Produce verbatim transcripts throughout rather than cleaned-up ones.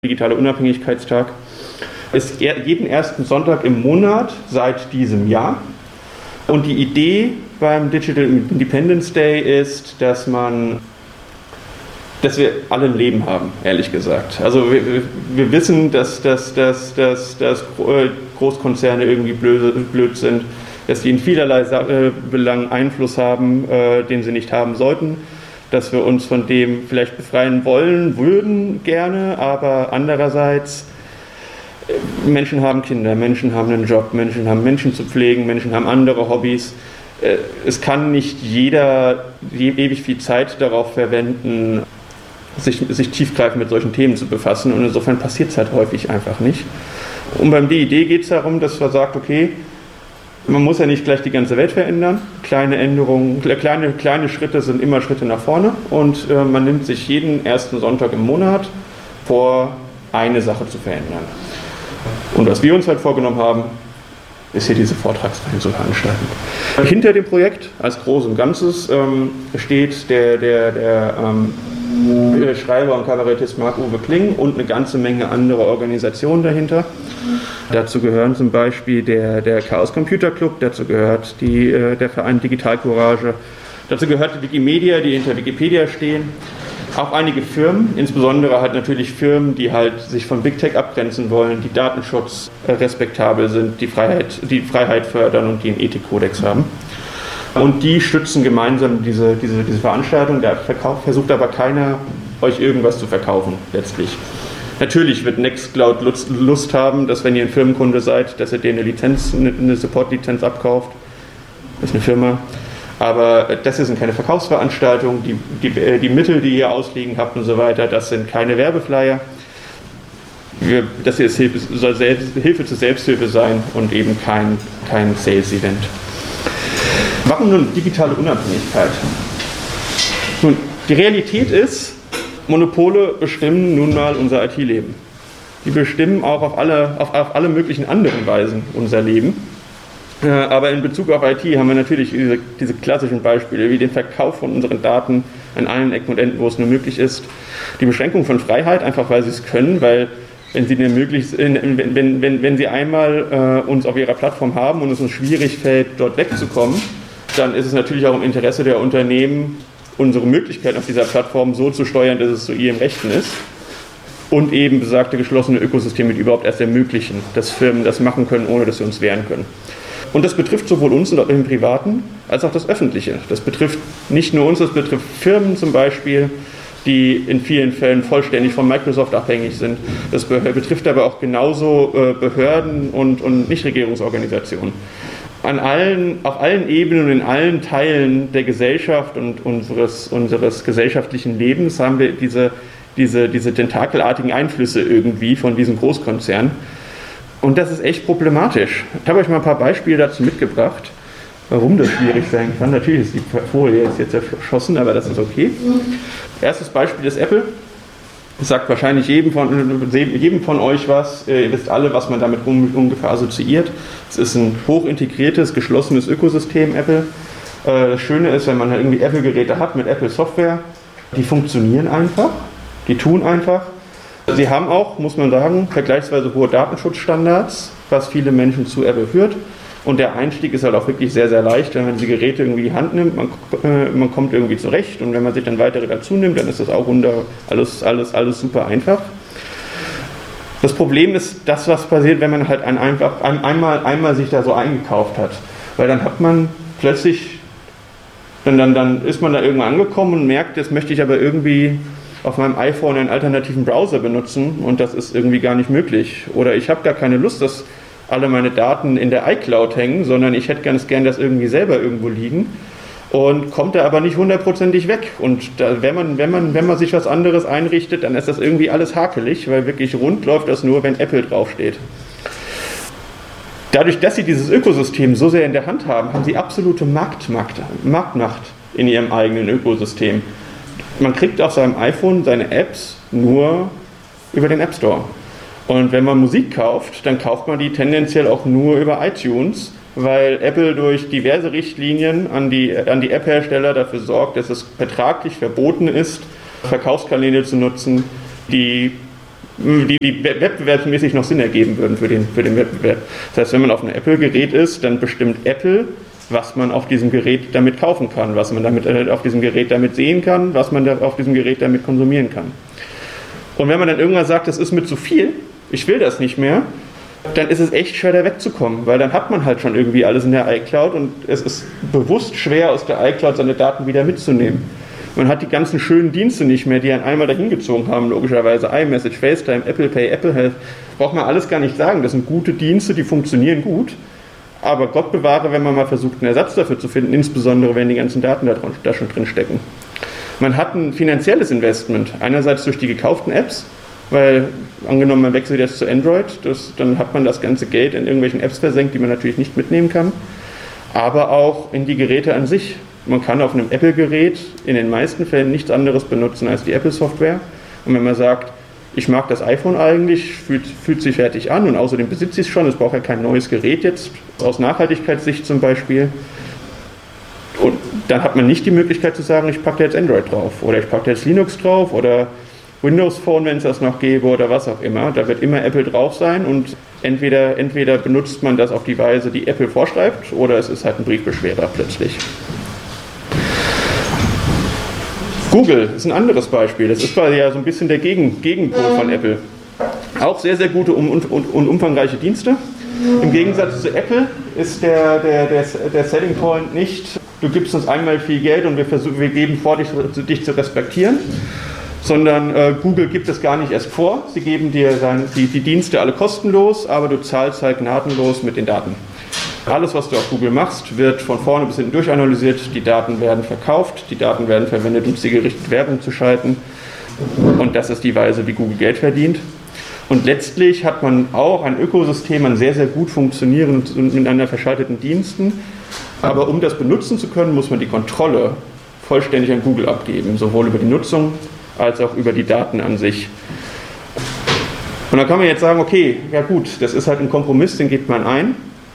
Digitaler Unabhängigkeitstag, ist jeden ersten Sonntag im Monat seit diesem Jahr. Und die Idee beim Digital Independence Day ist, dass man, dass wir alle ein Leben haben, ehrlich gesagt. Also wir, wir wissen, dass, dass, dass, dass, dass Großkonzerne irgendwie blöd, blöd sind, dass die in vielerlei Belangen Einfluss haben, äh, den sie nicht haben sollten, dass wir uns von dem vielleicht befreien wollen, würden gerne, aber andererseits, Menschen haben Kinder, Menschen haben einen Job, Menschen haben Menschen zu pflegen, Menschen haben andere Hobbys. Es kann nicht jeder ewig viel Zeit darauf verwenden, sich, sich tiefgreifend mit solchen Themen zu befassen, und insofern passiert es halt häufig einfach nicht. Und beim D I D geht es darum, dass man sagt, okay, man muss ja nicht gleich die ganze Welt verändern. Kleine Änderungen, kleine, kleine Schritte sind immer Schritte nach vorne, und äh, man nimmt sich jeden ersten Sonntag im Monat vor, eine Sache zu verändern. Und was wir uns halt vorgenommen haben, ist hier diese Vortragsreihe zu veranstalten. Hinter dem Projekt als Großes und Ganzes ähm, steht der, der, der ähm, Schreiber und Kabarettist Marc-Uwe Kling und eine ganze Menge andere Organisationen dahinter. Dazu gehören zum Beispiel der, der Chaos Computer Club, dazu gehört die, äh, der Verein Digital Courage, dazu gehört die Wikimedia, die hinter Wikipedia stehen. Auch einige Firmen, insbesondere halt natürlich Firmen, die halt sich von Big Tech abgrenzen wollen, die Datenschutz äh, respektabel sind, die Freiheit, die Freiheit fördern und die einen Ethikkodex haben. Und die stützen gemeinsam diese, diese, diese Veranstaltung. Da verkauft, versucht aber keiner, euch irgendwas zu verkaufen, letztlich. Natürlich wird Nextcloud Lust, Lust haben, dass, wenn ihr ein Firmenkunde seid, dass ihr denen eine Lizenz, eine, eine Support-Lizenz abkauft. Das ist eine Firma. Aber das sind keine Verkaufsveranstaltungen. Die, die, die Mittel, die ihr ausliegen habt und so weiter, das sind keine Werbeflyer. Wir, das hier ist Hilfe, soll selbst, Hilfe zur Selbsthilfe sein und eben kein, kein Sales-Event. Warum nun digitale Unabhängigkeit? Nun, die Realität ist, Monopole bestimmen nun mal unser I T-Leben. Die bestimmen auch auf alle, auf, auf alle möglichen anderen Weisen unser Leben. Äh, aber in Bezug auf I T haben wir natürlich diese, diese klassischen Beispiele, wie den Verkauf von unseren Daten an allen Ecken und Enden, wo es nur möglich ist. Die Beschränkung von Freiheit, einfach weil sie es können, weil wenn sie, möglichst, wenn, wenn, wenn, wenn sie einmal äh, uns auf ihrer Plattform haben und es uns schwierig fällt, dort wegzukommen, dann ist es natürlich auch im Interesse der Unternehmen, unsere Möglichkeiten auf dieser Plattform so zu steuern, dass es zu ihrem Rechten ist, und eben besagte geschlossene Ökosysteme, die überhaupt erst ermöglichen, dass Firmen das machen können, ohne dass sie uns wehren können. Und das betrifft sowohl uns im Privaten als auch das Öffentliche. Das betrifft nicht nur uns, das betrifft Firmen zum Beispiel, die in vielen Fällen vollständig von Microsoft abhängig sind. Das betrifft aber auch genauso Behörden und, und Nichtregierungsorganisationen. An allen, auf allen Ebenen und in allen Teilen der Gesellschaft und unseres, unseres gesellschaftlichen Lebens haben wir diese, diese, diese tentakelartigen Einflüsse irgendwie von diesen Großkonzernen. Und das ist echt problematisch. Ich habe euch mal ein paar Beispiele dazu mitgebracht, warum das schwierig sein kann. Natürlich ist die Folie jetzt, jetzt erschossen, aber das ist okay. Erstes Beispiel ist Apple. Das sagt wahrscheinlich jedem von, jedem von euch was. Ihr wisst alle, was man damit ungefähr assoziiert. Es ist ein hochintegriertes, geschlossenes Ökosystem, Apple. Das Schöne ist, wenn man irgendwie Apple-Geräte hat mit Apple-Software, die funktionieren einfach, die tun einfach. Sie haben auch, muss man sagen, vergleichsweise hohe Datenschutzstandards, was viele Menschen zu Apple führt. Und der Einstieg ist halt auch wirklich sehr, sehr leicht, wenn man die Geräte irgendwie in die Hand nimmt, man, äh, man kommt irgendwie zurecht, und wenn man sich dann weitere dazu nimmt, dann ist das auch unter, alles, alles, alles super einfach. Das Problem ist das, was passiert, wenn man halt ein, einfach, ein, einmal, einmal sich da so eingekauft hat. Weil dann hat man plötzlich, dann, dann, dann ist man da irgendwann angekommen und merkt, jetzt möchte ich aber irgendwie auf meinem iPhone einen alternativen Browser benutzen, und das ist irgendwie gar nicht möglich. Oder ich habe gar keine Lust, dass alle meine Daten in der iCloud hängen, sondern ich hätte ganz gern das irgendwie selber irgendwo liegen, und kommt da aber nicht hundertprozentig weg. Und da, wenn man, wenn man, wenn man sich was anderes einrichtet, dann ist das irgendwie alles hakelig, weil wirklich rund läuft das nur, wenn Apple draufsteht. Dadurch, dass sie dieses Ökosystem so sehr in der Hand haben, haben sie absolute Marktmacht, Marktmacht in ihrem eigenen Ökosystem. Man kriegt auf seinem iPhone seine Apps nur über den App Store. Und wenn man Musik kauft, dann kauft man die tendenziell auch nur über iTunes, weil Apple durch diverse Richtlinien an die, an die App-Hersteller dafür sorgt, dass es vertraglich verboten ist, Verkaufskanäle zu nutzen, die die, die wettbewerbsmäßig noch Sinn ergeben würden für den, für den Wettbewerb. Das heißt, wenn man auf einem Apple-Gerät ist, dann bestimmt Apple, was man auf diesem Gerät damit kaufen kann, was man damit, äh, auf diesem Gerät damit sehen kann, was man da auf diesem Gerät damit konsumieren kann. Und wenn man dann irgendwann sagt, das ist mir zu viel, ich will das nicht mehr, dann ist es echt schwer, da wegzukommen, weil dann hat man halt schon irgendwie alles in der iCloud und es ist bewusst schwer, aus der iCloud seine Daten wieder mitzunehmen. Man hat die ganzen schönen Dienste nicht mehr, die einen einmal dahin gezogen haben, logischerweise iMessage, FaceTime, Apple Pay, Apple Health, braucht man alles gar nicht sagen, das sind gute Dienste, die funktionieren gut, aber Gott bewahre, wenn man mal versucht, einen Ersatz dafür zu finden, insbesondere wenn die ganzen Daten da, drin, da schon drin stecken. Man hat ein finanzielles Investment, einerseits durch die gekauften Apps, weil angenommen, man wechselt jetzt zu Android, das, dann hat man das ganze Geld in irgendwelchen Apps versenkt, die man natürlich nicht mitnehmen kann, aber auch in die Geräte an sich. Man kann auf einem Apple-Gerät in den meisten Fällen nichts anderes benutzen als die Apple-Software. Und wenn man sagt, ich mag das iPhone eigentlich, fühlt, fühlt sich fertig an und außerdem besitze ich es schon, es braucht ja kein neues Gerät jetzt, aus Nachhaltigkeitssicht zum Beispiel. Und dann hat man nicht die Möglichkeit zu sagen, ich packe da jetzt Android drauf oder ich packe da jetzt Linux drauf oder Windows Phone, wenn es das noch gäbe oder was auch immer. Da wird immer Apple drauf sein und entweder, entweder benutzt man das auf die Weise, die Apple vorschreibt, oder es ist halt ein Briefbeschwerer plötzlich. Google ist ein anderes Beispiel. Das ist quasi ja so ein bisschen der Gegen, Gegenpol von Apple. Auch sehr, sehr gute und, und, und umfangreiche Dienste. Im Gegensatz zu Apple ist der, der, der, der Selling Point nicht, du gibst uns einmal viel Geld und wir, versuchen, wir geben vor, dich, dich zu respektieren, sondern äh, Google gibt es gar nicht erst vor. Sie geben dir dann die, die Dienste alle kostenlos, aber du zahlst halt gnadenlos mit den Daten. Alles, was du auf Google machst, wird von vorne bis hinten durchanalysiert, die Daten werden verkauft, die Daten werden verwendet, um zielgerichtet Werbung zu schalten. Und das ist die Weise, wie Google Geld verdient. Und letztlich hat man auch ein Ökosystem an sehr, sehr gut funktionierenden und miteinander verschalteten Diensten. Aber um das benutzen zu können, muss man die Kontrolle vollständig an Google abgeben, sowohl über die Nutzung als auch über die Daten an sich. Und dann kann man jetzt sagen, okay, ja gut, das ist halt ein Kompromiss, den gibt man ein.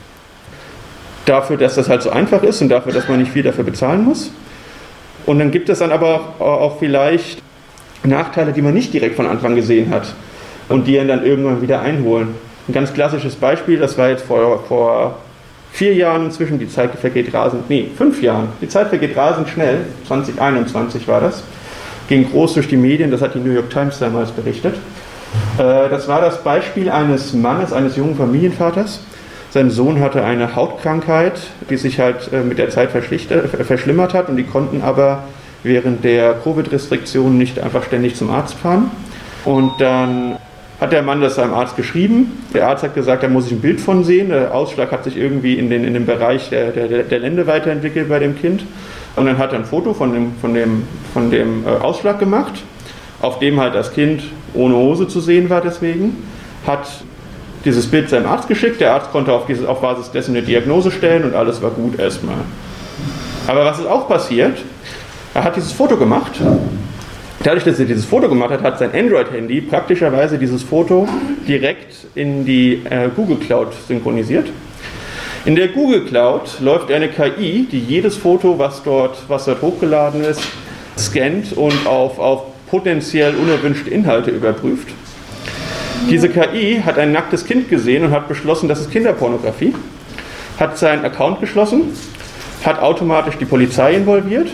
Dafür, dass das halt so einfach ist und dafür, dass man nicht viel dafür bezahlen muss. Und dann gibt es dann aber auch vielleicht Nachteile, die man nicht direkt von Anfang gesehen hat und die einen dann irgendwann wieder einholen. Ein ganz klassisches Beispiel, das war jetzt vor, vor vier Jahren inzwischen, die Zeit vergeht rasend, nee, fünf Jahren, die Zeit vergeht rasend schnell, zwanzig einundzwanzig war das, ging groß durch die Medien, das hat die New York Times damals berichtet. Das war das Beispiel eines Mannes, eines jungen Familienvaters. Sein Sohn hatte eine Hautkrankheit, die sich halt mit der Zeit verschlimmert hat und die konnten aber während der Covid-Restriktionen nicht einfach ständig zum Arzt fahren. Und dann hat der Mann das seinem Arzt geschrieben. Der Arzt hat gesagt, da muss ich ein Bild von sehen. Der Ausschlag hat sich irgendwie in den, in den Bereich der, der, der Lende weiterentwickelt bei dem Kind. Und dann hat er ein Foto von dem, von dem, von dem Ausschlag gemacht, auf dem halt das Kind ohne Hose zu sehen war deswegen, hat dieses Bild seinem Arzt geschickt, der Arzt konnte auf, dieses, auf Basis dessen eine Diagnose stellen und alles war gut erstmal. Aber was ist auch passiert? Er hat dieses Foto gemacht. Dadurch, dass er dieses Foto gemacht hat, hat sein Android-Handy praktischerweise dieses Foto direkt in die äh, Google Cloud synchronisiert. In der Google Cloud läuft eine K I, die jedes Foto, was dort, was dort hochgeladen ist, scannt und auf, auf potenziell unerwünschte Inhalte überprüft. Diese K I hat ein nacktes Kind gesehen und hat beschlossen, das ist Kinderpornografie, hat seinen Account geschlossen, hat automatisch die Polizei involviert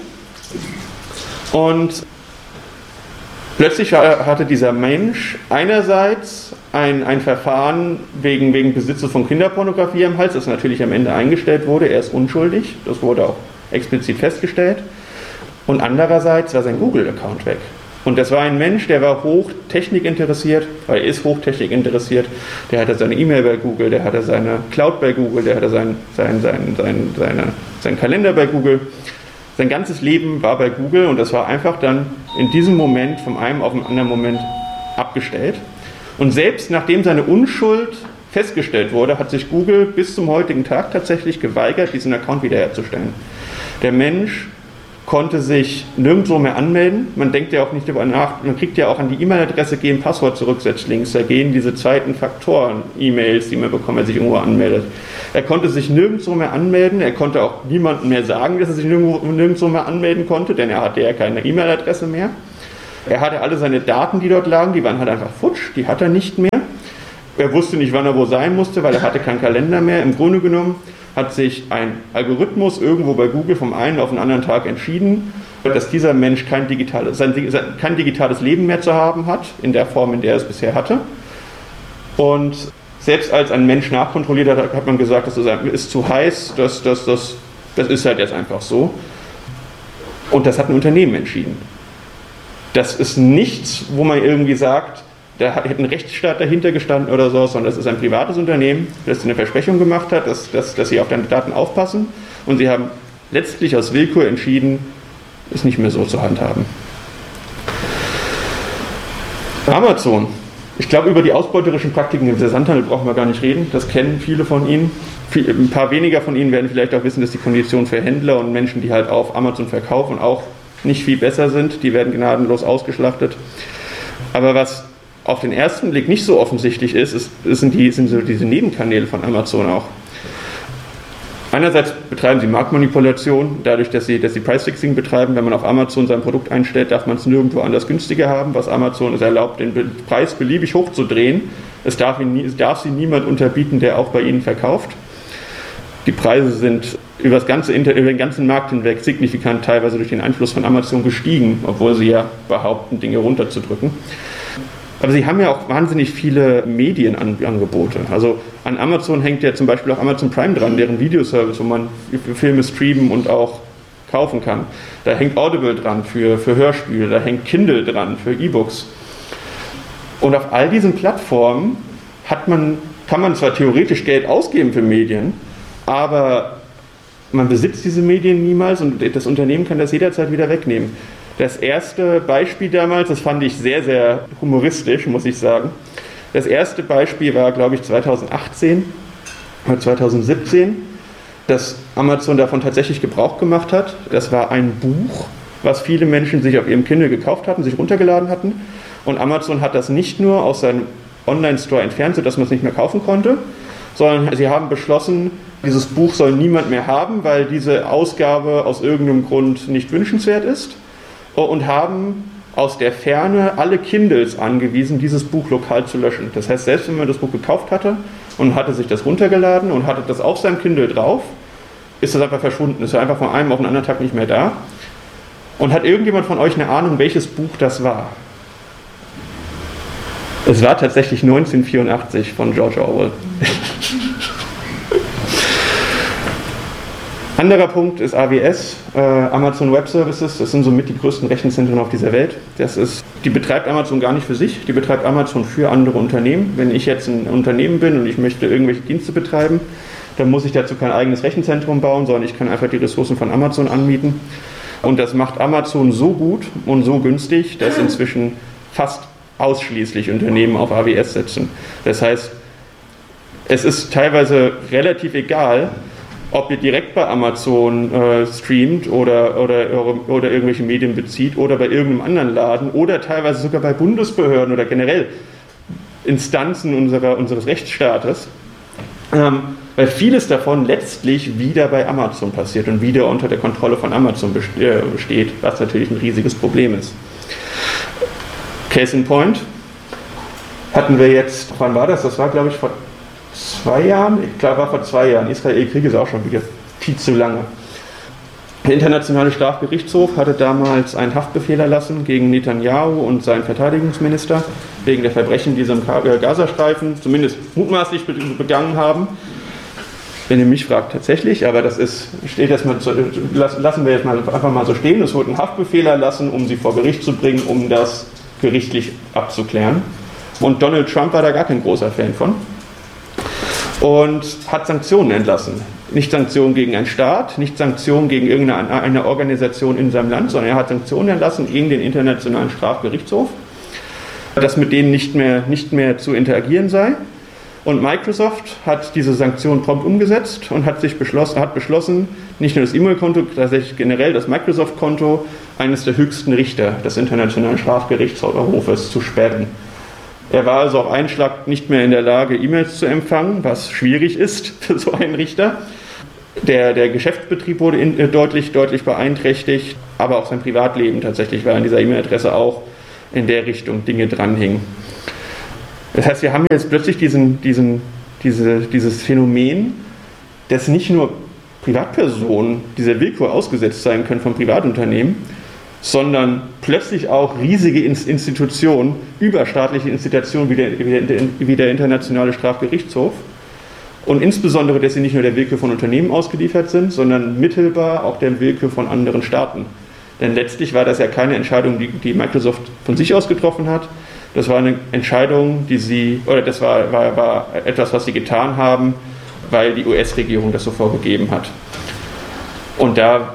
und plötzlich hatte dieser Mensch einerseits ein, ein Verfahren wegen, wegen Besitzes von Kinderpornografie am Hals, das natürlich am Ende eingestellt wurde, er ist unschuldig, das wurde auch explizit festgestellt, und andererseits war sein Google-Account weg. Und das war ein Mensch, der war hochtechnik interessiert, oder er ist hochtechnik interessiert, der hatte seine E-Mail bei Google, der hatte seine Cloud bei Google, der hatte sein, sein, sein, sein, seine, seinen Kalender bei Google. Sein ganzes Leben war bei Google und das war einfach dann in diesem Moment von einem auf den anderen Moment abgestellt. Und selbst nachdem seine Unschuld festgestellt wurde, hat sich Google bis zum heutigen Tag tatsächlich geweigert, diesen Account wiederherzustellen. Der Mensch konnte sich nirgendwo mehr anmelden. Man denkt ja auch nicht darüber nach, man kriegt ja auch an die E-Mail-Adresse gehen Passwort zurücksetzt links. Da gehen diese zweiten Faktoren-E-Mails, die man bekommt, wenn man sich irgendwo anmeldet. Er konnte sich nirgendwo mehr anmelden. Er konnte auch niemandem mehr sagen, dass er sich nirgendwo, nirgendwo mehr anmelden konnte, denn er hatte ja keine E-Mail-Adresse mehr. Er hatte alle seine Daten, die dort lagen, die waren halt einfach futsch, die hat er nicht mehr. Er wusste nicht, wann er wo sein musste, weil er hatte keinen Kalender mehr. Im Grunde genommen hat sich ein Algorithmus irgendwo bei Google vom einen auf den anderen Tag entschieden, dass dieser Mensch kein digitales, sein, kein digitales Leben mehr zu haben hat, in der Form, in der er es bisher hatte. Und selbst als ein Mensch nachkontrolliert hat, hat man gesagt, das ist zu heiß, das, das, das, das ist halt jetzt einfach so. Und das hat ein Unternehmen entschieden. Das ist nichts, wo man irgendwie sagt, da hätte ein Rechtsstaat dahinter gestanden oder so, sondern das ist ein privates Unternehmen, das eine Versprechung gemacht hat, dass, dass, dass sie auf deine Daten aufpassen. Und sie haben letztlich aus Willkür entschieden, es nicht mehr so zu handhaben. Amazon. Ich glaube, über die ausbeuterischen Praktiken im Versandhandel brauchen wir gar nicht reden. Das kennen viele von Ihnen. Ein paar weniger von Ihnen werden vielleicht auch wissen, dass die Konditionen für Händler und Menschen, die halt auf Amazon verkaufen, auch nicht viel besser sind. Die werden gnadenlos ausgeschlachtet. Aber was auf den ersten Blick nicht so offensichtlich ist, ist sind, die, sind so diese Nebenkanäle von Amazon auch. Einerseits betreiben sie Marktmanipulation, dadurch, dass sie, dass sie Price-Fixing betreiben. Wenn man auf Amazon sein Produkt einstellt, darf man es nirgendwo anders günstiger haben, was Amazon es erlaubt, den Preis beliebig hochzudrehen. Es darf, ihn, es darf sie niemand unterbieten, der auch bei ihnen verkauft. Die Preise sind über, das ganze, über den ganzen Markt hinweg signifikant teilweise durch den Einfluss von Amazon gestiegen, obwohl sie ja behaupten, Dinge runterzudrücken. Aber sie haben ja auch wahnsinnig viele Medienangebote. Also an Amazon hängt ja zum Beispiel auch Amazon Prime dran, deren Videoservice, wo man Filme streamen und auch kaufen kann. Da hängt Audible dran für, für Hörspiele, da hängt Kindle dran für E-Books. Und auf all diesen Plattformen hat man, kann man zwar theoretisch Geld ausgeben für Medien, aber man besitzt diese Medien niemals und das Unternehmen kann das jederzeit wieder wegnehmen. Das erste Beispiel damals, das fand ich sehr, sehr humoristisch, muss ich sagen. Das erste Beispiel war, glaube ich, zweitausendachtzehn oder zweitausendsiebzehn, dass Amazon davon tatsächlich Gebrauch gemacht hat. Das war ein Buch, was viele Menschen sich auf ihrem Kindle gekauft hatten, sich runtergeladen hatten. Und Amazon hat das nicht nur aus seinem Online-Store entfernt, sodass man es nicht mehr kaufen konnte, sondern sie haben beschlossen, dieses Buch soll niemand mehr haben, weil diese Ausgabe aus irgendeinem Grund nicht wünschenswert ist. Und haben aus der Ferne alle Kindles angewiesen, dieses Buch lokal zu löschen. Das heißt, selbst wenn man das Buch gekauft hatte und hatte sich das runtergeladen und hatte das auf seinem Kindle drauf, ist das einfach verschwunden. Ist einfach von einem auf den anderen Tag nicht mehr da. Und hat irgendjemand von euch eine Ahnung, welches Buch das war? Es war tatsächlich neunzehnhundertvierundachtzig von George Orwell. Anderer Punkt ist A W S, äh, Amazon Web Services. Das sind somit die größten Rechenzentren auf dieser Welt. Das ist, die betreibt Amazon gar nicht für sich, die betreibt Amazon für andere Unternehmen. Wenn ich jetzt ein Unternehmen bin und ich möchte irgendwelche Dienste betreiben, dann muss ich dazu kein eigenes Rechenzentrum bauen, sondern ich kann einfach die Ressourcen von Amazon anmieten. Und das macht Amazon so gut und so günstig, dass inzwischen fast ausschließlich Unternehmen auf A W S setzen. Das heißt, es ist teilweise relativ egal, ob ihr direkt bei Amazon äh, streamt oder, oder, oder irgendwelche Medien bezieht oder bei irgendeinem anderen Laden oder teilweise sogar bei Bundesbehörden oder generell Instanzen unserer, unseres Rechtsstaates, ähm, weil vieles davon letztlich wieder bei Amazon passiert und wieder unter der Kontrolle von Amazon besteht, was natürlich ein riesiges Problem ist. Case in point hatten wir jetzt, wann war das? Das war, glaube ich, vor zwei Jahren, ich glaube, war vor zwei Jahren. Israel-Krieg ist auch schon wieder viel zu lange. Der Internationale Strafgerichtshof hatte damals einen Haftbefehl erlassen gegen Netanyahu und seinen Verteidigungsminister wegen der Verbrechen, die sie im Gazastreifen zumindest mutmaßlich begangen haben. Wenn ihr mich fragt, tatsächlich, aber das ist, steht jetzt mal, lassen wir jetzt mal einfach mal so stehen. Es wurde ein Haftbefehl erlassen, um sie vor Gericht zu bringen, um das gerichtlich abzuklären. Und Donald Trump war da gar kein großer Fan von. Und hat Sanktionen entlassen. Nicht Sanktionen gegen einen Staat, nicht Sanktionen gegen irgendeine eine Organisation in seinem Land, sondern er hat Sanktionen erlassen gegen den Internationalen Strafgerichtshof, dass mit denen nicht mehr, nicht mehr zu interagieren sei. Und Microsoft hat diese Sanktionen prompt umgesetzt und hat, sich beschlossen, hat beschlossen, nicht nur das E-Mail-Konto, tatsächlich generell das Microsoft-Konto eines der höchsten Richter des Internationalen Strafgerichtshofes zu sperren. Er war also auf einen Schlag nicht mehr in der Lage, E-Mails zu empfangen, was schwierig ist für so einen Richter. Der, der Geschäftsbetrieb wurde in, äh, deutlich, deutlich beeinträchtigt, aber auch sein Privatleben tatsächlich war an dieser E-Mail-Adresse auch in der Richtung Dinge dranhingen. Das heißt, wir haben jetzt plötzlich diesen, diesen, diese, dieses Phänomen, dass nicht nur Privatpersonen dieser Willkur ausgesetzt sein können von Privatunternehmen, sondern plötzlich auch riesige Institutionen, überstaatliche Institutionen wie der, wie der Internationale Strafgerichtshof, und insbesondere, dass sie nicht nur der Willkür von Unternehmen ausgeliefert sind, sondern mittelbar auch der Willkür von anderen Staaten. Denn letztlich war das ja keine Entscheidung, die, die Microsoft von sich aus getroffen hat. Das war eine Entscheidung, die sie, oder das war, war, war etwas, was sie getan haben, weil die U S-Regierung das so vorgegeben hat. Und da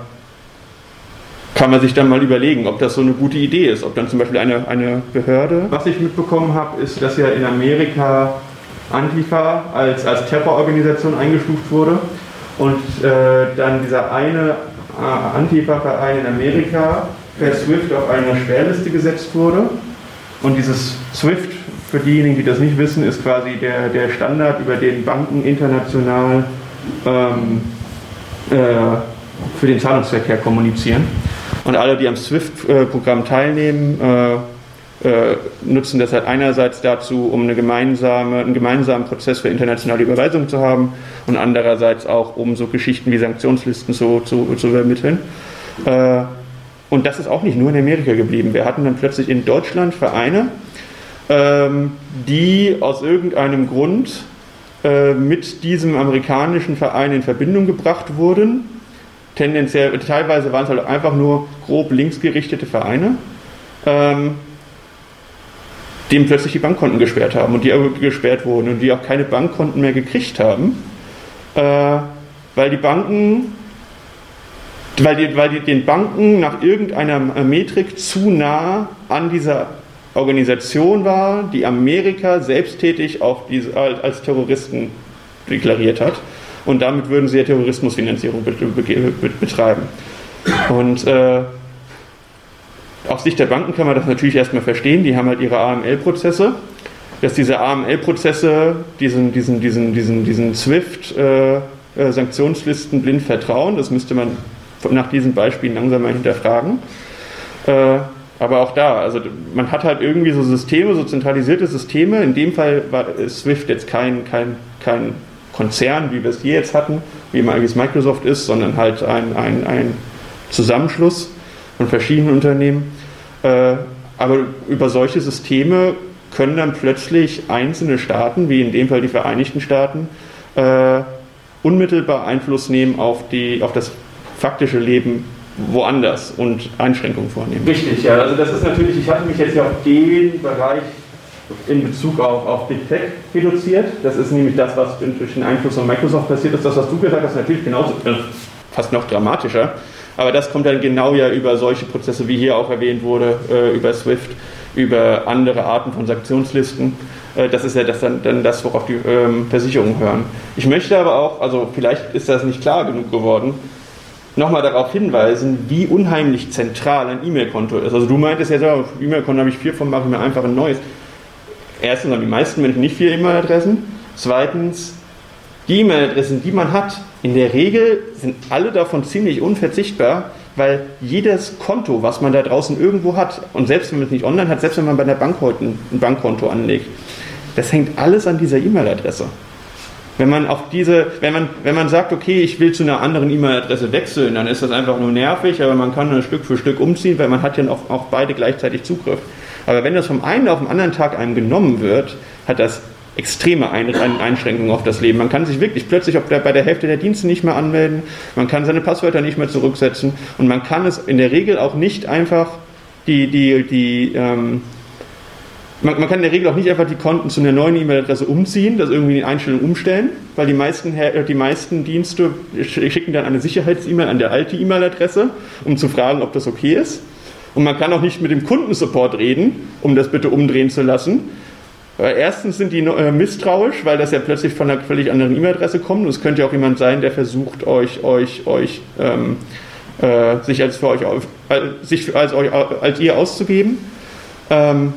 kann man sich dann mal überlegen, ob das so eine gute Idee ist, ob dann zum Beispiel eine, eine Behörde. Was ich mitbekommen habe, ist, dass ja in Amerika Antifa als, als Terrororganisation eingestuft wurde und äh, dann dieser eine äh, Antifa-Verein in Amerika per SWIFT auf eine Sperrliste gesetzt wurde. Und dieses SWIFT, für diejenigen, die das nicht wissen, ist quasi der, der Standard, über den Banken international ähm, äh, für den Zahlungsverkehr kommunizieren. Und alle, die am SWIFT-Programm teilnehmen, äh, äh, nutzen das halt einerseits dazu, um eine gemeinsame, einen gemeinsamen Prozess für internationale Überweisung zu haben und andererseits auch, um so Geschichten wie Sanktionslisten zu, zu, zu vermitteln. Äh, und das ist auch nicht nur in Amerika geblieben. Wir hatten dann plötzlich in Deutschland Vereine, ähm, die aus irgendeinem Grund äh, mit diesem amerikanischen Verein in Verbindung gebracht wurden. Tendenziell, teilweise waren es halt einfach nur grob linksgerichtete Vereine, ähm, denen plötzlich die Bankkonten gesperrt haben und die gesperrt wurden und die auch keine Bankkonten mehr gekriegt haben, äh, weil die Banken, weil die, weil die den Banken nach irgendeiner Metrik zu nah an dieser Organisation war, die Amerika selbsttätig auf diese, als Terroristen deklariert hat. Und damit würden sie ja Terrorismusfinanzierung betreiben. Und äh, aus Sicht der Banken kann man das natürlich erstmal verstehen. Die haben halt ihre A M L-Prozesse. Dass diese A M L-Prozesse diesen, diesen, diesen, diesen, diesen SWIFT-Sanktionslisten äh, blind vertrauen. Das müsste man nach diesen Beispielen langsam mal hinterfragen. Äh, aber auch da, also man hat halt irgendwie so Systeme, so zentralisierte Systeme. In dem Fall war SWIFT jetzt kein, kein, kein Konzern, wie wir es hier jetzt hatten, wie es Microsoft ist, sondern halt ein, ein, ein Zusammenschluss von verschiedenen Unternehmen. Äh, aber über solche Systeme können dann plötzlich einzelne Staaten, wie in dem Fall die Vereinigten Staaten, äh, unmittelbar Einfluss nehmen auf, die, auf das faktische Leben woanders und Einschränkungen vornehmen. Richtig, ja. Also das ist natürlich, ich hatte mich jetzt ja auf den Bereich in Bezug auf, auf Big Tech reduziert. Das ist nämlich das, was durch den Einfluss von Microsoft passiert ist. Das, was du gesagt hast, natürlich genauso, fast noch dramatischer. Aber das kommt dann genau ja über solche Prozesse, wie hier auch erwähnt wurde, über SWIFT, über andere Arten von Sanktionslisten. Das ist ja das dann, dann das, worauf die ähm, Versicherungen hören. Ich möchte aber auch, also vielleicht ist das nicht klar genug geworden, nochmal darauf hinweisen, wie unheimlich zentral ein E-Mail-Konto ist. Also du meintest ja, so, E-Mail-Konto habe ich vier von, mache ich mir einfach ein neues. Erstens haben die meisten Menschen nicht vier E-Mail-Adressen. Zweitens, die E-Mail-Adressen, die man hat, in der Regel sind alle davon ziemlich unverzichtbar, weil jedes Konto, was man da draußen irgendwo hat, und selbst wenn man es nicht online hat, selbst wenn man bei der Bank heute ein Bankkonto anlegt, das hängt alles an dieser E-Mail-Adresse. Wenn man auf diese, wenn man, wenn man sagt, okay, ich will zu einer anderen E-Mail-Adresse wechseln, dann ist das einfach nur nervig, aber man kann dann Stück für Stück umziehen, weil man hat ja auf, auf beide gleichzeitig Zugriff. Aber wenn das vom einen auf den anderen Tag einem genommen wird, hat das extreme Einschränkungen auf das Leben. Man kann sich wirklich plötzlich bei der Hälfte der Dienste nicht mehr anmelden, man kann seine Passwörter nicht mehr zurücksetzen und man kann es in der Regel auch nicht einfach die, die, die, ähm, man, man kann in der Regel auch nicht einfach die Konten zu einer neuen E-Mail-Adresse umziehen, das irgendwie in den Einstellungen umstellen, weil die meisten, die meisten Dienste schicken dann eine Sicherheits-E-Mail an der alte E-Mail-Adresse, um zu fragen, ob das okay ist. Und man kann auch nicht mit dem Kundensupport reden, um das bitte umdrehen zu lassen. Erstens sind die misstrauisch, weil das ja plötzlich von einer völlig anderen E-Mail-Adresse kommt. Und es könnte ja auch jemand sein, der versucht, euch, euch, euch, ähm, äh, sich als für euch, äh, sich als, euch, als ihr auszugeben. Ähm,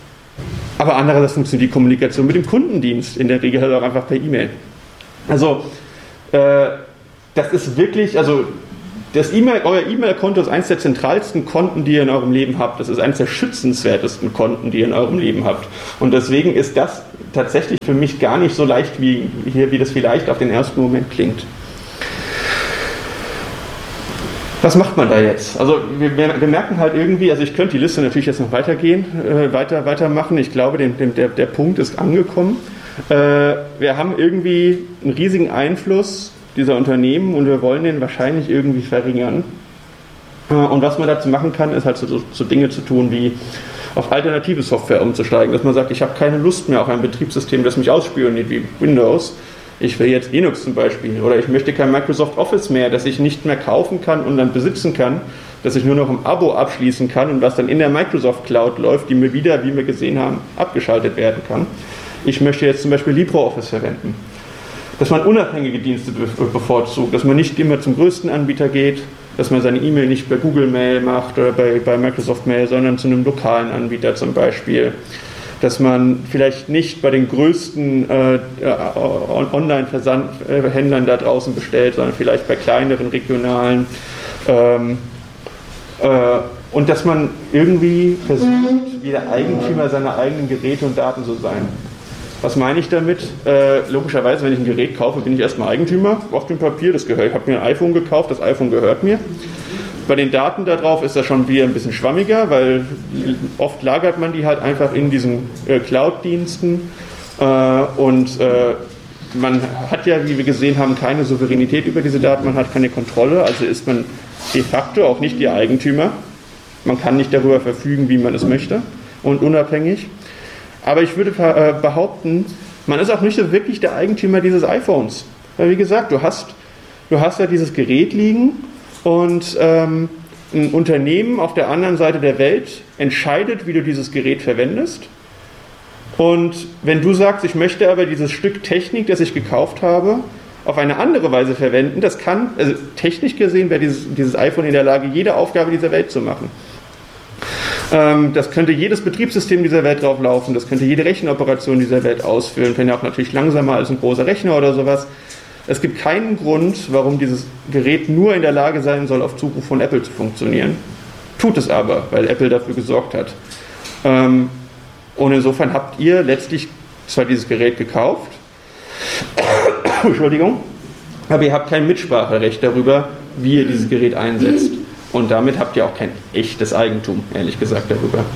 aber andererseits funktioniert die Kommunikation mit dem Kundendienst in der Regel halt auch einfach per E-Mail. Also, äh, das ist wirklich, also das E-Mail, euer E-Mail-Konto ist eines der zentralsten Konten, die ihr in eurem Leben habt. Das ist eines der schützenswertesten Konten, die ihr in eurem Leben habt. Und deswegen ist das tatsächlich für mich gar nicht so leicht, wie, hier, wie das vielleicht auf den ersten Moment klingt. Was macht man da jetzt? Also wir, wir merken halt irgendwie, also ich könnte die Liste natürlich jetzt noch weitergehen, äh, weiter, weitermachen. Ich glaube, den, den, der, der Punkt ist angekommen. Äh, wir haben irgendwie einen riesigen Einfluss dieser Unternehmen und wir wollen den wahrscheinlich irgendwie verringern. Und was man dazu machen kann, ist halt so, so Dinge zu tun, wie auf alternative Software umzusteigen. Dass man sagt, ich habe keine Lust mehr auf ein Betriebssystem, das mich ausspioniert wie Windows. Ich will jetzt Linux zum Beispiel. Oder ich möchte kein Microsoft Office mehr, das ich nicht mehr kaufen kann und dann besitzen kann, das ich nur noch im Abo abschließen kann und was dann in der Microsoft Cloud läuft, die mir wieder, wie wir gesehen haben, abgeschaltet werden kann. Ich möchte jetzt zum Beispiel LibreOffice verwenden. Dass man unabhängige Dienste bevorzugt, dass man nicht immer zum größten Anbieter geht, dass man seine E-Mail nicht bei Google Mail macht oder bei, bei Microsoft Mail, sondern zu einem lokalen Anbieter zum Beispiel. Dass man vielleicht nicht bei den größten äh, Online-Versandhändlern da draußen bestellt, sondern vielleicht bei kleineren, regionalen. Ähm, äh, und dass man irgendwie versucht, wieder Eigentümer seiner eigenen Geräte und Daten zu sein. Was meine ich damit? Äh, logischerweise, wenn ich ein Gerät kaufe, bin ich erstmal Eigentümer auf dem Papier. Das gehört, ich habe mir ein iPhone gekauft, das iPhone gehört mir. Bei den Daten da drauf ist das schon wieder ein bisschen schwammiger, weil oft lagert man die halt einfach in diesen äh, Cloud-Diensten äh, und äh, man hat ja, wie wir gesehen haben, keine Souveränität über diese Daten, man hat keine Kontrolle, also ist man de facto auch nicht ihr Eigentümer. Man kann nicht darüber verfügen, wie man es möchte und unabhängig. Aber ich würde behaupten, man ist auch nicht so wirklich der Eigentümer dieses iPhones. Weil wie gesagt, du hast, du hast ja dieses Gerät liegen und ähm, ein Unternehmen auf der anderen Seite der Welt entscheidet, wie du dieses Gerät verwendest. Und wenn du sagst, ich möchte aber dieses Stück Technik, das ich gekauft habe, auf eine andere Weise verwenden, das kann, also technisch gesehen wäre dieses, dieses iPhone in der Lage, jede Aufgabe dieser Welt zu machen. Das könnte jedes Betriebssystem dieser Welt drauf laufen, das könnte jede Rechenoperation dieser Welt ausführen, wenn ja auch natürlich langsamer als ein großer Rechner oder sowas. Es gibt keinen Grund, warum dieses Gerät nur in der Lage sein soll, auf Zuruf von Apple zu funktionieren. Tut es aber, weil Apple dafür gesorgt hat. Und insofern habt ihr letztlich zwar dieses Gerät gekauft, Entschuldigung, aber ihr habt kein Mitspracherecht darüber, wie ihr dieses Gerät einsetzt. Und damit habt ihr auch kein echtes Eigentum, ehrlich gesagt, darüber.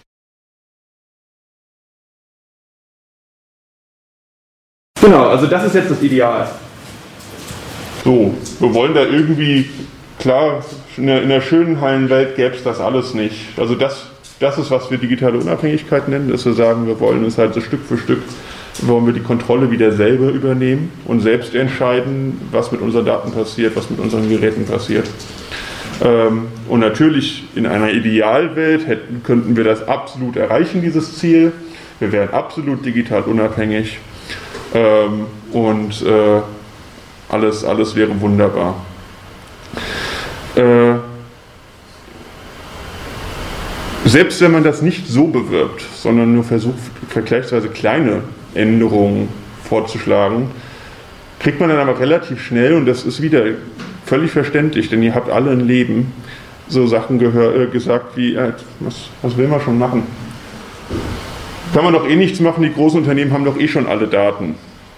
Genau, also das ist jetzt das Ideal. So, wir wollen da irgendwie, klar, in der, in der schönen heilen Welt gäbe es das alles nicht. Also das, das ist, was wir digitale Unabhängigkeit nennen, dass wir sagen, wir wollen es halt so Stück für Stück, wollen wir die Kontrolle wieder selber übernehmen und selbst entscheiden, was mit unseren Daten passiert, was mit unseren Geräten passiert. Und natürlich in einer Idealwelt hätten, könnten wir das absolut erreichen, dieses Ziel. Wir wären absolut digital unabhängig und alles, alles wäre wunderbar. Selbst wenn man das nicht so bewirbt, sondern nur versucht, vergleichsweise kleine Änderungen vorzuschlagen, kriegt man dann aber relativ schnell, und das ist wieder völlig verständlich, denn ihr habt alle ein Leben, so Sachen gehör, äh, gesagt wie, äh, was, was will man schon machen? Kann man doch eh nichts machen, die großen Unternehmen haben doch eh schon alle Daten.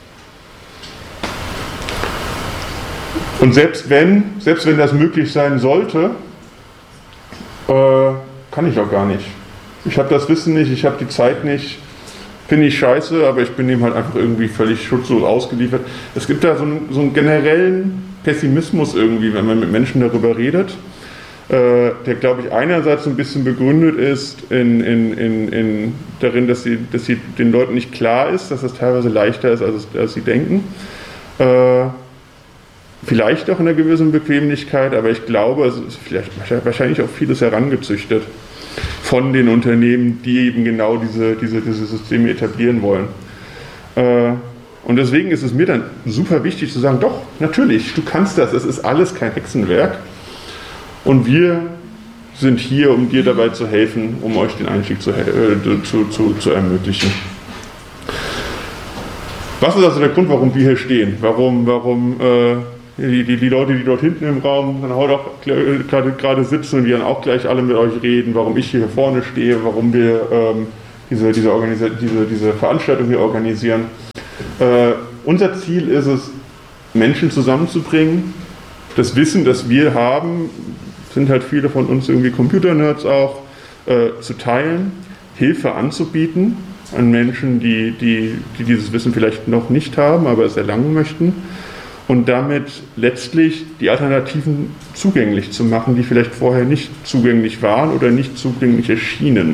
Und selbst wenn, selbst wenn das möglich sein sollte, äh, kann ich auch gar nicht. Ich habe das Wissen nicht, ich habe die Zeit nicht, finde ich scheiße, aber ich bin dem halt einfach irgendwie völlig schutzlos ausgeliefert. Es gibt da so einen, so einen generellen Pessimismus irgendwie, wenn man mit Menschen darüber redet, äh, der, glaube ich, einerseits so ein bisschen begründet ist in, in, in, in darin, dass, sie, dass sie den Leuten nicht klar ist, dass es teilweise leichter ist, als, es, als sie denken. Äh, vielleicht auch in einer gewissen Bequemlichkeit, aber ich glaube, es ist vielleicht wahrscheinlich auch vieles herangezüchtet von den Unternehmen, die eben genau diese, diese, diese Systeme etablieren wollen. Äh, Und deswegen ist es mir dann super wichtig zu sagen, doch, natürlich, du kannst das, es ist alles kein Hexenwerk. Und wir sind hier, um dir dabei zu helfen, um euch den Einstieg zu, äh, zu, zu, zu ermöglichen. Was ist also der Grund, warum wir hier stehen? Warum, warum äh, die, die, die Leute, die dort hinten im Raum dann heute auch gerade, gerade sitzen und die dann auch gleich alle mit euch reden, warum ich hier vorne stehe, warum wir ähm, diese, diese, Organisa- diese, diese Veranstaltung hier organisieren. Äh, unser Ziel ist es, Menschen zusammenzubringen. Das Wissen, das wir haben, sind halt viele von uns irgendwie Computernerds auch, äh, zu teilen, Hilfe anzubieten an Menschen, die, die, die dieses Wissen vielleicht noch nicht haben, aber es erlangen möchten. Und damit letztlich die Alternativen zugänglich zu machen, die vielleicht vorher nicht zugänglich waren oder nicht zugänglich erschienen.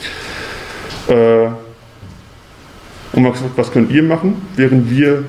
Äh, und was, was könnt ihr machen, während wir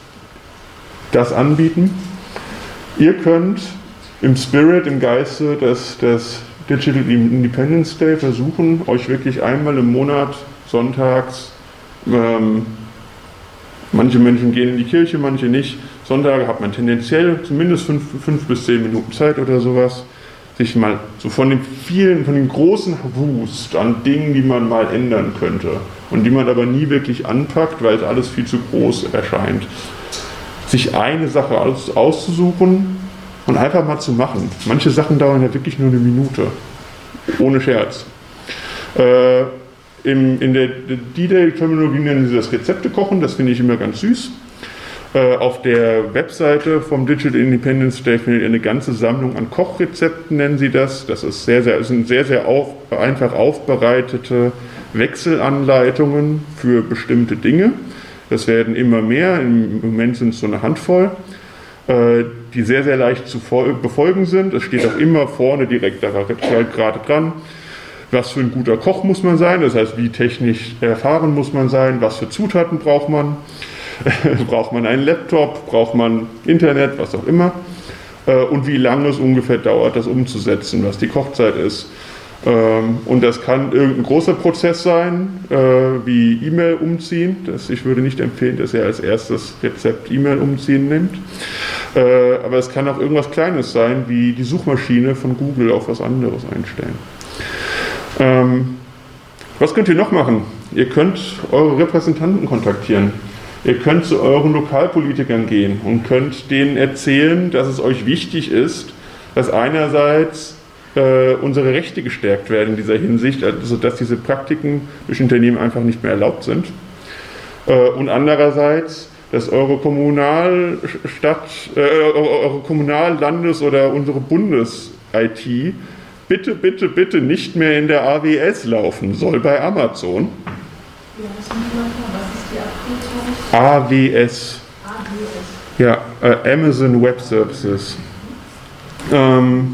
das anbieten? Ihr könnt im Spirit, im Geiste des, des Digital Independence Day versuchen, euch wirklich einmal im Monat sonntags, ähm, manche Menschen gehen in die Kirche, manche nicht, Sonntage hat man tendenziell zumindest fünf, fünf bis zehn Minuten Zeit oder sowas, sich mal so von den vielen, von dem großen Wust an Dingen, die man mal ändern könnte und die man aber nie wirklich anpackt, weil es alles viel zu groß erscheint, sich eine Sache aus, auszusuchen und einfach mal zu machen. Manche Sachen dauern ja wirklich nur eine Minute, ohne Scherz. Äh, im, in der D-Day-Terminologie nennen sie das Rezepte kochen, das finde ich immer ganz süß. Auf der Webseite vom Digital Independence Day findet ihr eine ganze Sammlung an Kochrezepten, nennen sie das. Das ist sehr, sehr, sind sehr, sehr auf, einfach aufbereitete Wechselanleitungen für bestimmte Dinge. Das werden immer mehr, im Moment sind es so eine Handvoll, die sehr, sehr leicht zu befolgen sind. Es steht auch immer vorne direkt da gerade dran, was für ein guter Koch muss man sein, das heißt, wie technisch erfahren muss man sein, was für Zutaten braucht man. Braucht man einen Laptop, braucht man Internet, was auch immer, äh, und wie lange es ungefähr dauert, das umzusetzen, was die Kochzeit ist. Ähm, und das kann irgendein großer Prozess sein, äh, wie E-Mail umziehen. Das, ich würde nicht empfehlen, dass ihr als erstes Rezept E-Mail umziehen nehmt. Äh, aber es kann auch irgendwas Kleines sein, wie die Suchmaschine von Google auf was anderes einstellen. Ähm, was könnt ihr noch machen? Ihr könnt eure Repräsentanten kontaktieren. Ihr könnt zu euren Lokalpolitikern gehen und könnt denen erzählen, dass es euch wichtig ist, dass einerseits äh, unsere Rechte gestärkt werden in dieser Hinsicht, also dass diese Praktiken durch Unternehmen einfach nicht mehr erlaubt sind. Äh, und andererseits, dass eure Kommunalstadt, äh, eure Kommunal-, Landes- oder unsere Bundes-I T bitte, bitte, bitte nicht mehr in der A W S laufen soll bei Amazon. A W S. A W S. Ja, äh, Amazon Web Services. Ähm,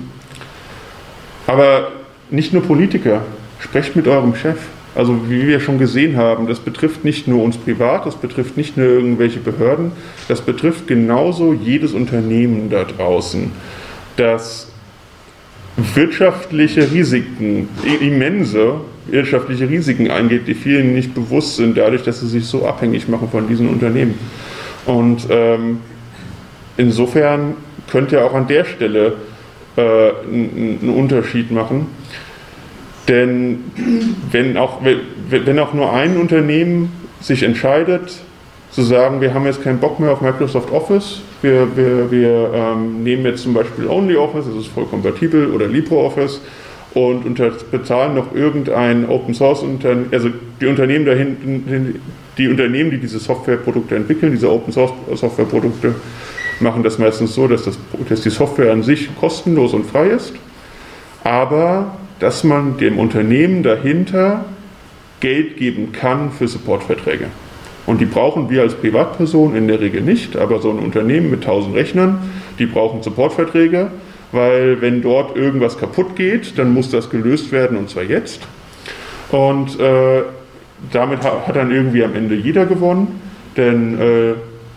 aber nicht nur Politiker, sprecht mit eurem Chef. Also wie wir schon gesehen haben, das betrifft nicht nur uns privat, das betrifft nicht nur irgendwelche Behörden, das betrifft genauso jedes Unternehmen da draußen, das wirtschaftliche Risiken, immense wirtschaftliche Risiken eingeht, die vielen nicht bewusst sind, dadurch, dass sie sich so abhängig machen von diesen Unternehmen. Und ähm, insofern könnt ihr auch an der Stelle äh, einen, einen Unterschied machen. Denn wenn auch, wenn auch nur ein Unternehmen sich entscheidet, zu sagen, wir haben jetzt keinen Bock mehr auf Microsoft Office, wir, wir, wir ähm, nehmen jetzt zum Beispiel OnlyOffice, das ist voll kompatibel, oder LibreOffice und unter, bezahlen noch irgendein Open Source Unternehmen, also die Unternehmen dahinten, die Unternehmen, die diese Softwareprodukte entwickeln, diese Open Source Softwareprodukte, machen das meistens so, dass, das, dass die Software an sich kostenlos und frei ist, aber dass man dem Unternehmen dahinter Geld geben kann für Supportverträge. Und die brauchen wir als Privatperson in der Regel nicht, aber so ein Unternehmen mit tausend Rechnern, die brauchen Supportverträge, weil wenn dort irgendwas kaputt geht, dann muss das gelöst werden und zwar jetzt. Und äh, damit hat dann irgendwie am Ende jeder gewonnen, denn äh,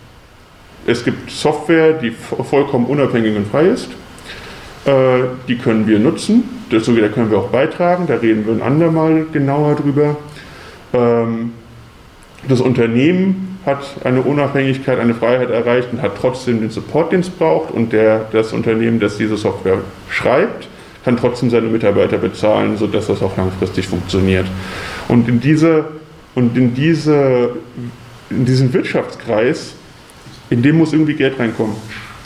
es gibt Software, die vollkommen unabhängig und frei ist. Äh, die können wir nutzen, das, da können wir auch beitragen, da reden wir ein andermal genauer drüber. Ähm, Das Unternehmen hat eine Unabhängigkeit, eine Freiheit erreicht und hat trotzdem den Support, den es braucht. Und der, das Unternehmen, das diese Software schreibt, kann trotzdem seine Mitarbeiter bezahlen, sodass das auch langfristig funktioniert. Und in, diese, und in, diese, in diesen Wirtschaftskreis, in dem muss irgendwie Geld reinkommen.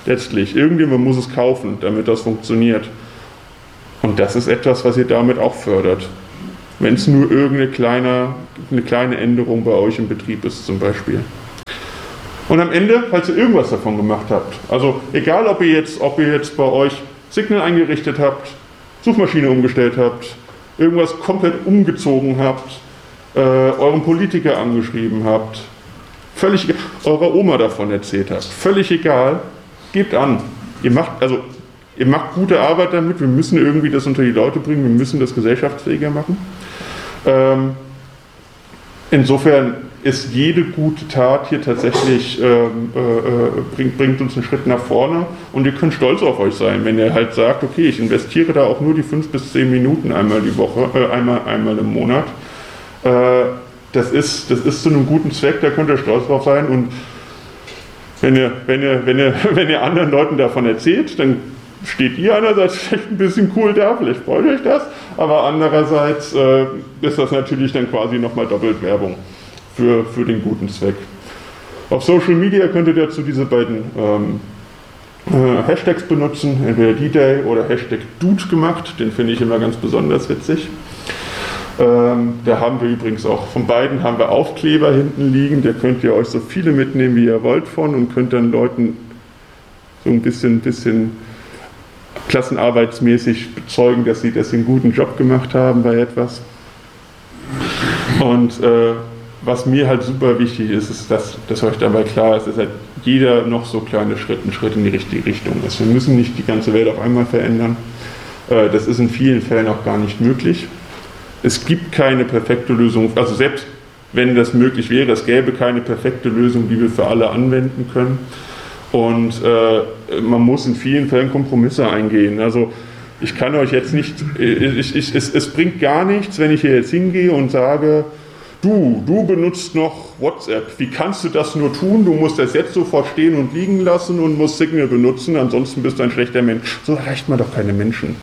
Letztlich. Irgendjemand muss es kaufen, damit das funktioniert. Und das ist etwas, was ihr damit auch fördert. Wenn es nur irgendeine kleine, eine kleine Änderung bei euch im Betrieb ist zum Beispiel. Und am Ende, falls ihr irgendwas davon gemacht habt, also egal ob ihr jetzt, ob ihr jetzt bei euch Signal eingerichtet habt, Suchmaschine umgestellt habt, irgendwas komplett umgezogen habt, äh, euren Politiker angeschrieben habt, völlig egal, eurer Oma davon erzählt habt, völlig egal, gebt an. Ihr macht, also, ihr macht gute Arbeit damit, wir müssen irgendwie das unter die Leute bringen, wir müssen das gesellschaftsfähiger machen. Ähm, insofern ist jede gute Tat hier tatsächlich, ähm, äh, bringt, bringt uns einen Schritt nach vorne und ihr könnt stolz auf euch sein, wenn ihr halt sagt, okay, ich investiere da auch nur die fünf bis zehn Minuten einmal die Woche, äh, einmal, einmal im Monat. Äh, das ist, das ist zu einem guten Zweck, da könnt ihr stolz drauf sein und wenn ihr, wenn ihr, wenn ihr, wenn ihr anderen Leuten davon erzählt, dann steht ihr einerseits vielleicht ein bisschen cool da, vielleicht freut euch das, aber andererseits äh, ist das natürlich dann quasi nochmal doppelt Werbung für, für den guten Zweck. Auf Social Media könnt ihr dazu diese beiden ähm, äh, Hashtags benutzen, entweder D-Day oder Hashtag Dude gemacht, den finde ich immer ganz besonders witzig. Ähm, da haben wir übrigens auch, von beiden haben wir Aufkleber hinten liegen, da könnt ihr euch so viele mitnehmen, wie ihr wollt von und könnt dann Leuten so ein bisschen, bisschen klassenarbeitsmäßig bezeugen, dass sie, dass sie einen guten Job gemacht haben bei etwas. Und äh, was mir halt super wichtig ist, ist, dass, dass euch dabei klar ist, dass halt jeder noch so kleine Schritt ein Schritt in die richtige Richtung ist. Wir müssen nicht die ganze Welt auf einmal verändern. Äh, das ist in vielen Fällen auch gar nicht möglich. Es gibt keine perfekte Lösung, also selbst wenn das möglich wäre, es gäbe keine perfekte Lösung, die wir für alle anwenden können. Und äh, man muss in vielen Fällen Kompromisse eingehen. Also ich kann euch jetzt nicht, ich, ich, es, es bringt gar nichts, wenn ich hier jetzt hingehe und sage, du, du benutzt noch WhatsApp. Wie kannst du das nur tun? Du musst das jetzt sofort stehen und liegen lassen und musst Signal benutzen, ansonsten bist du ein schlechter Mensch. So erreicht man doch keine Menschen.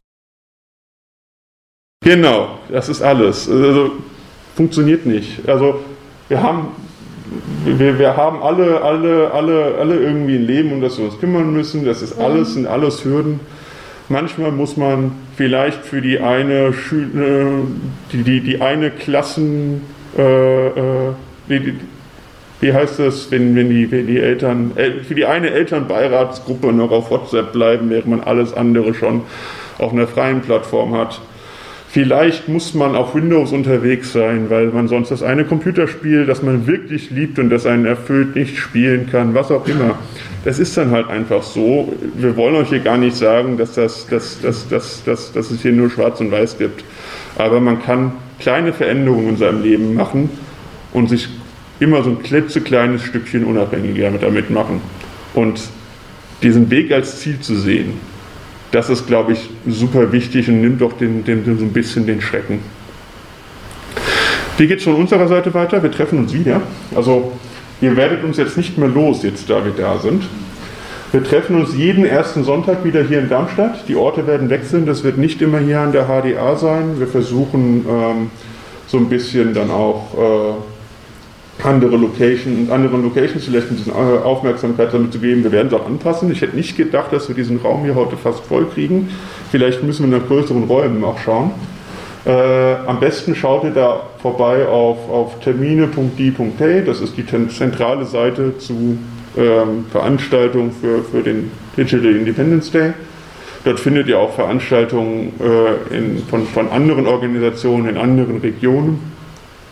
Genau, das ist alles. Also funktioniert nicht. Also wir haben Wir, wir haben alle, alle, alle, alle irgendwie ein Leben, um das wir uns kümmern müssen. Das ist alles, sind alles Hürden. Manchmal muss man vielleicht für die eine Schü- die, die, die eine Klassen, äh, äh, die, wie heißt das, wenn, wenn, die, wenn die Eltern, für die eine Elternbeiratsgruppe noch auf WhatsApp bleiben, während man alles andere schon auf einer freien Plattform hat. Vielleicht muss man auf Windows unterwegs sein, weil man sonst das eine Computerspiel, das man wirklich liebt und das einen erfüllt, nicht spielen kann, was auch immer. Das ist dann halt einfach so. Wir wollen euch hier gar nicht sagen, dass, das, dass, dass, dass, dass, dass es hier nur Schwarz und Weiß gibt. Aber man kann kleine Veränderungen in seinem Leben machen und sich immer so ein klitzekleines Stückchen unabhängiger damit machen. Und diesen Weg als Ziel zu sehen, das ist, glaube ich, super wichtig und nimmt doch den, den, den, so ein bisschen den Schrecken. Wie geht es von unserer Seite weiter? Wir treffen uns wieder. Also ihr werdet uns jetzt nicht mehr los, jetzt da wir da sind. Wir treffen uns jeden ersten Sonntag wieder hier in Darmstadt. Die Orte werden wechseln, das wird nicht immer hier an der H D A sein. Wir versuchen ähm, so ein bisschen dann auch äh, andere Locations, anderen Locations vielleicht ein bisschen Aufmerksamkeit damit zu geben. Wir werden es auch anpassen. Ich hätte nicht gedacht, dass wir diesen Raum hier heute fast voll kriegen. Vielleicht müssen wir nach größeren Räumen auch schauen. Äh, am besten schaut ihr da vorbei auf, auf termine punkt d punkt day. Das ist die zentrale Seite zu ähm, Veranstaltungen für, für den Digital Independence Day. Dort findet ihr auch Veranstaltungen äh, in, von, von anderen Organisationen in anderen Regionen.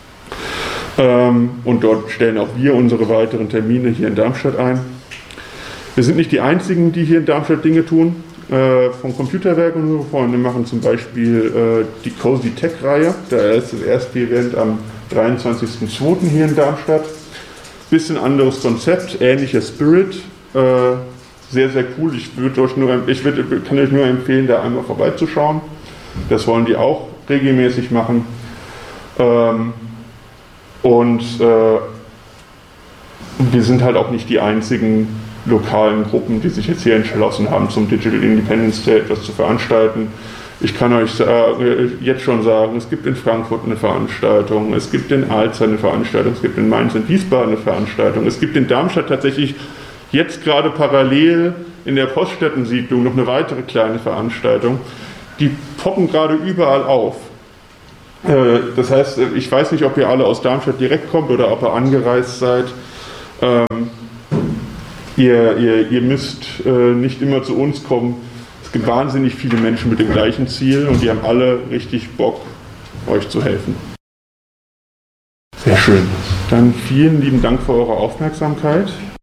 Und dort stellen auch wir unsere weiteren Termine hier in Darmstadt ein. Wir sind nicht die Einzigen, die hier in Darmstadt Dinge tun. Äh, vom Computerwerk und unsere Freunde machen zum Beispiel äh, die Cozy Tech-Reihe. Da ist das erste Event am dreiundzwanzigsten zweiten hier in Darmstadt. Bisschen anderes Konzept, ähnlicher Spirit. Äh, sehr, sehr cool. Ich, würd euch nur, ich würd, kann euch nur empfehlen, da einmal vorbeizuschauen. Das wollen die auch regelmäßig machen. Ähm, Und äh, wir sind halt auch nicht die einzigen lokalen Gruppen, die sich jetzt hier entschlossen haben, zum Digital Independence Day etwas zu veranstalten. Ich kann euch äh, jetzt schon sagen, es gibt in Frankfurt eine Veranstaltung, es gibt in Alzey eine Veranstaltung, es gibt in Mainz und Wiesbaden eine Veranstaltung, es gibt in Darmstadt tatsächlich jetzt gerade parallel in der Poststättensiedlung noch eine weitere kleine Veranstaltung. Die poppen gerade überall auf. Das heißt, ich weiß nicht, ob ihr alle aus Darmstadt direkt kommt oder ob ihr angereist seid. Ähm, ihr, ihr, ihr müsst äh, nicht immer zu uns kommen. Es gibt wahnsinnig viele Menschen mit dem gleichen Ziel und die haben alle richtig Bock, euch zu helfen. Sehr schön. Dann vielen lieben Dank für eure Aufmerksamkeit.